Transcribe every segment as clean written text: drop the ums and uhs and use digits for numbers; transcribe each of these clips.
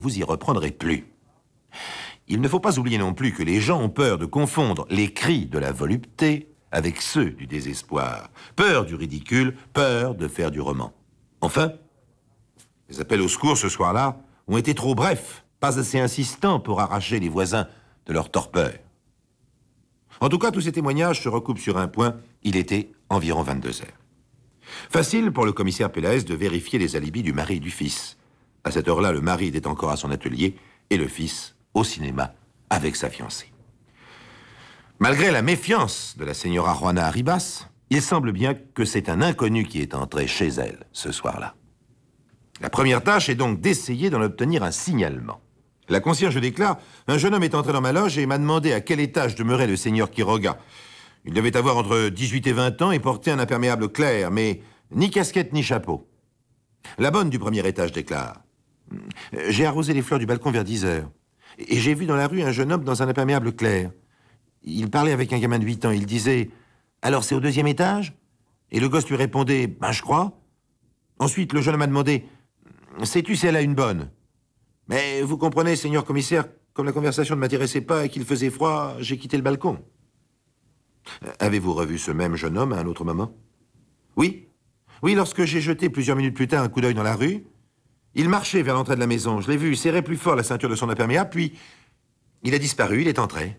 vous y reprendrez plus. Il ne faut pas oublier non plus que les gens ont peur de confondre les cris de la volupté avec ceux du désespoir. Peur du ridicule, peur de faire du roman. Enfin, les appels au secours ce soir-là ont été trop brefs, pas assez insistants pour arracher les voisins de leur torpeur. En tout cas, tous ces témoignages se recoupent sur un point, il était environ 22 heures. Facile pour le commissaire Pélaès de vérifier les alibis du mari et du fils. À cette heure-là, le mari était encore à son atelier et le fils au cinéma avec sa fiancée. Malgré la méfiance de la señora Juana Arribas, il semble bien que c'est un inconnu qui est entré chez elle ce soir-là. La première tâche est donc d'essayer d'en obtenir un signalement. La concierge déclare « Un jeune homme est entré dans ma loge et m'a demandé à quel étage demeurait le seigneur Quiroga. Il devait avoir entre 18 et 20 ans et porter un imperméable clair, mais ni casquette ni chapeau. » La bonne du premier étage déclare « J'ai arrosé les fleurs du balcon vers 10 heures. Et j'ai vu dans la rue un jeune homme dans un imperméable clair. Il parlait avec un gamin de 8 ans. Il disait « Alors c'est au deuxième étage ?» Et le gosse lui répondait « Ben je crois. » Ensuite, le jeune homme a demandé « Sais-tu si elle a une bonne ?» Mais vous comprenez, seigneur commissaire, comme la conversation ne m'intéressait pas et qu'il faisait froid, j'ai quitté le balcon. Avez-vous revu ce même jeune homme à un autre moment? Oui. Oui, lorsque j'ai jeté plusieurs minutes plus tard un coup d'œil dans la rue, il marchait vers l'entrée de la maison. Je l'ai vu serrer plus fort la ceinture de son imperméable, puis il a disparu, il est entré.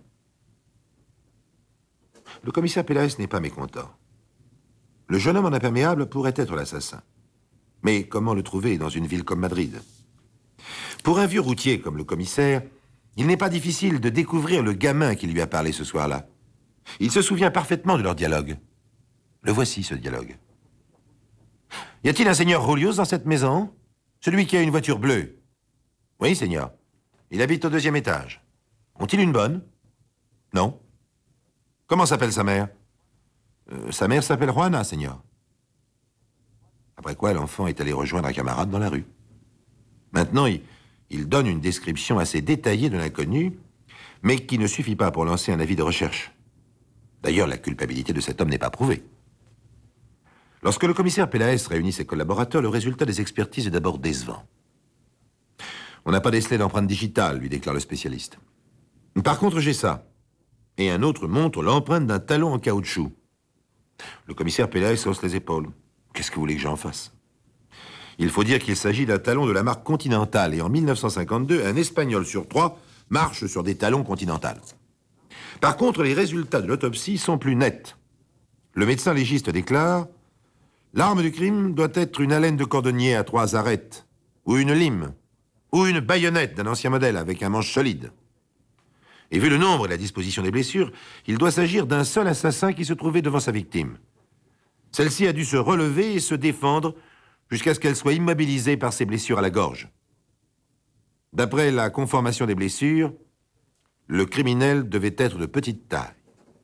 Le commissaire Pélaès n'est pas mécontent. Le jeune homme en imperméable pourrait être l'assassin. Mais comment le trouver dans une ville comme Madrid? Pour un vieux routier comme le commissaire, il n'est pas difficile de découvrir le gamin qui lui a parlé ce soir-là. Il se souvient parfaitement de leur dialogue. Le voici, ce dialogue. Y a-t-il un seigneur Julius dans cette maison? Celui qui a une voiture bleue? Oui, seigneur. Il habite au deuxième étage. Ont-ils une bonne? Non. Comment s'appelle sa mère? Sa mère s'appelle Juana, seigneur. Après quoi, l'enfant est allé rejoindre un camarade dans la rue. Maintenant, il donne une description assez détaillée de l'inconnu, mais qui ne suffit pas pour lancer un avis de recherche. D'ailleurs, la culpabilité de cet homme n'est pas prouvée. Lorsque le commissaire Pélaès réunit ses collaborateurs, le résultat des expertises est d'abord décevant. On n'a pas décelé d'empreinte digitale, lui déclare le spécialiste. Par contre, j'ai ça. Et un autre montre l'empreinte d'un talon en caoutchouc. Le commissaire Pélaès hausse les épaules. Qu'est-ce que vous voulez que j'en fasse? Il faut dire qu'il s'agit d'un talon de la marque Continental, et en 1952, un Espagnol sur 3 marche sur des talons Continental. Par contre, les résultats de l'autopsie sont plus nets. Le médecin légiste déclare « L'arme du crime doit être une haleine de cordonnier à 3 arêtes, ou une lime, ou une baïonnette d'un ancien modèle avec un manche solide. Et vu le nombre et la disposition des blessures, il doit s'agir d'un seul assassin qui se trouvait devant sa victime. Celle-ci a dû se relever et se défendre jusqu'à ce qu'elle soit immobilisée par ses blessures à la gorge. D'après la conformation des blessures, le criminel devait être de petite taille. »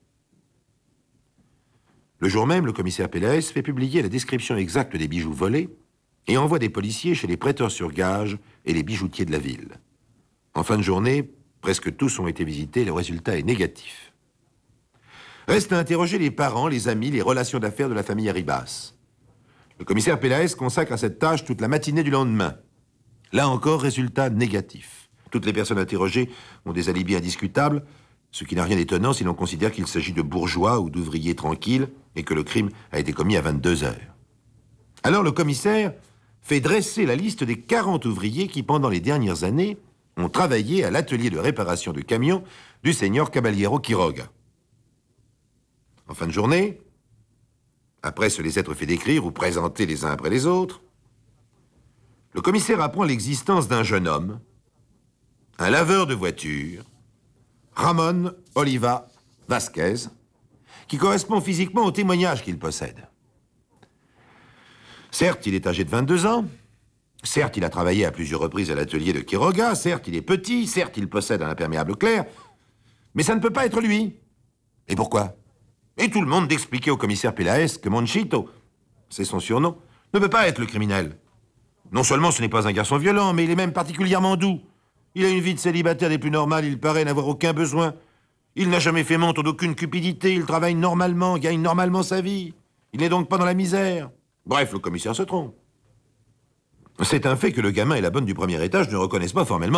Le jour même, le commissaire Pélaès fait publier la description exacte des bijoux volés et envoie des policiers chez les prêteurs sur gage et les bijoutiers de la ville. En fin de journée, presque tous ont été visités, le résultat est négatif. Reste à interroger les parents, les amis, les relations d'affaires de la famille Arribas. Le commissaire Pélaès consacre à cette tâche toute la matinée du lendemain. Là encore, résultat négatif. Toutes les personnes interrogées ont des alibis indiscutables, ce qui n'a rien d'étonnant si l'on considère qu'il s'agit de bourgeois ou d'ouvriers tranquilles et que le crime a été commis à 22 heures. Alors le commissaire fait dresser la liste des 40 ouvriers qui, pendant les dernières années, ont travaillé à l'atelier de réparation de camions du seigneur Caballero Quiroga. En fin de journée, après se les être fait décrire ou présenter les uns après les autres, le commissaire apprend l'existence d'un jeune homme, un laveur de voitures, Ramon Oliva Vasquez, qui correspond physiquement au témoignage qu'il possède. Certes, il est âgé de 22 ans, certes, il a travaillé à plusieurs reprises à l'atelier de Quiroga, certes, il est petit, certes, il possède un imperméable clair, mais ça ne peut pas être lui. Et pourquoi? Et tout le monde d'expliquer au commissaire Pélaès que Monchito, c'est son surnom, ne peut pas être le criminel. Non seulement ce n'est pas un garçon violent, mais il est même particulièrement doux. Il a une vie de célibataire des plus normales, il paraît n'avoir aucun besoin. Il n'a jamais fait montre d'aucune cupidité, il travaille normalement, gagne normalement sa vie. Il n'est donc pas dans la misère. Bref, le commissaire se trompe. C'est un fait que le gamin et la bonne du premier étage ne reconnaissent pas formellement